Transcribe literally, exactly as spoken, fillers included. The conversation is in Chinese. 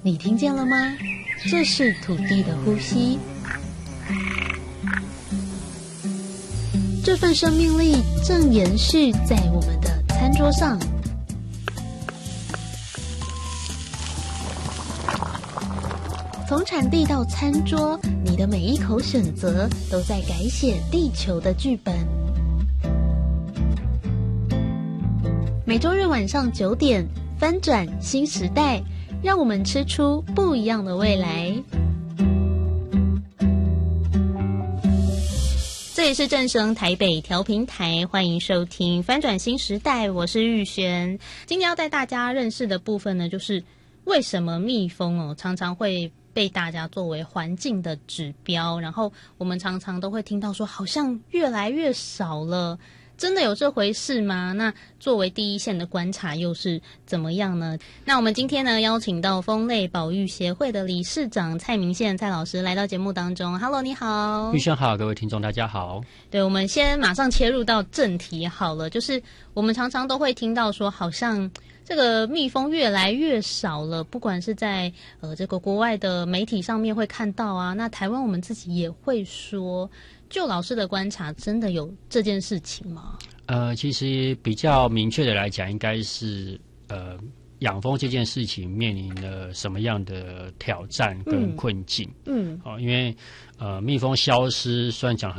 你听见了吗？这是土地的呼吸，这份生命力正延续在我们的餐桌上。从产地到餐桌，你的每一口选择都在改写地球的剧本。每周日晚上九点，翻转新时代，让我们吃出不一样的未来。这里是正声台北调频台，欢迎收听翻转新时代，我是玉璇。今天要带大家认识的部分呢，就是为什么蜜蜂哦常常会被大家作为环境的指标，然后我们常常都会听到说好像越来越少了，真的有这回事吗？那作为第一线的观察又是怎么样呢？那我们今天呢邀请到蜂类保育协会的理事长蔡明宪蔡老师来到节目当中。 Hello， 你好。 玉轩好，各位听众大家好。 对，我们先马上切入到正题好了，就是我们常常都会听到说好像这个蜜蜂越来越少了，不管是在呃这个国外的媒体上面会看到啊，那台湾我们自己也会说，就老师的观察，真的有这件事情吗？ 呃，其实比较明确的来讲，应该是呃养蜂这件事情面临了什么样的挑战跟困境？嗯，哦，因为呃蜜蜂消失，虽然讲